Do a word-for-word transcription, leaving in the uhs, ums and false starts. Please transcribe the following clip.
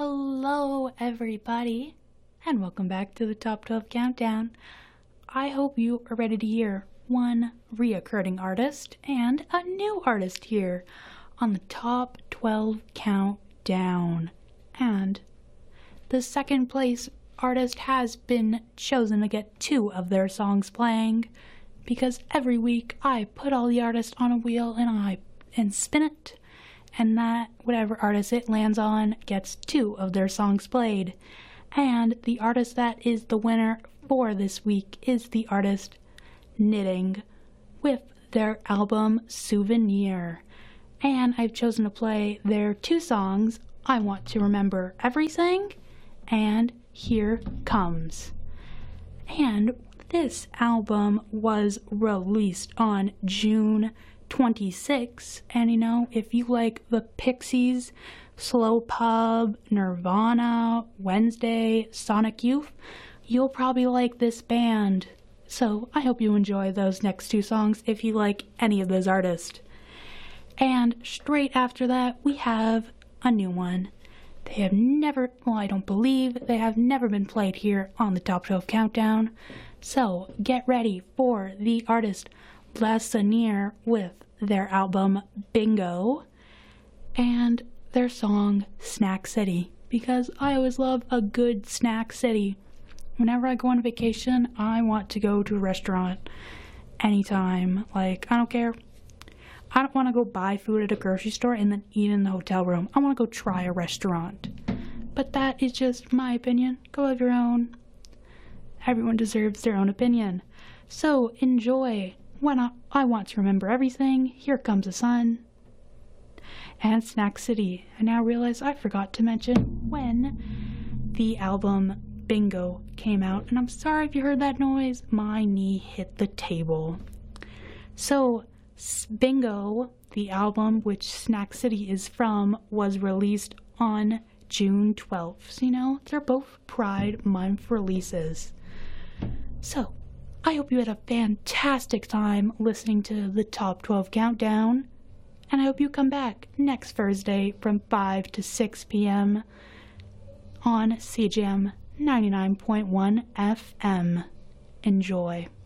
Hello, everybody, and welcome back to the Top twelve Countdown. I hope you are ready to hear one reoccurring artist and a new artist here on the Top twelve Countdown. And the second place artist has been chosen to get two of their songs playing, because every week I put all the artists on a wheel and I and spin it, and that whatever artist it lands on gets two of their songs played. And the artist that is the winner for this week is the artist Knitting with their album Souvenir. And I've chosen to play their two songs, I Want to Remember Everything and Here Comes. And this album was released on June twenty-sixth, and you know, if you like the Pixies, Slow Pub, Nirvana, Wednesday, Sonic Youth, you'll probably like this band. So I hope you enjoy those next two songs if you like any of those artists. And straight after that, we have a new one. They have never, well, I don't believe they have never been played here on the Top twelve Countdown. So get ready for the artist Lassanier with their album Bingo and their song Snack City, because I always love a good snack city. Whenever I go on vacation, I want to go to a restaurant anytime. Like, I don't care. I don't want to go buy food at a grocery store and then eat in the hotel room. I want to go try a restaurant. But that is just my opinion. Go have your own. Everyone deserves their own opinion. So enjoy When I, I Want to Remember Everything, Here Comes the Sun, and Snack City. I now realize I forgot to mention when the album Bingo came out, and I'm sorry if you heard that noise. My knee hit the table. So Bingo, the album which Snack City is from, was released on June twelfth. So, you know, they're both Pride Month releases. So I hope you had a fantastic time listening to the Top twelve Countdown, and I hope you come back next Thursday from five to six p.m. on C J M ninety-nine point one F M. Enjoy.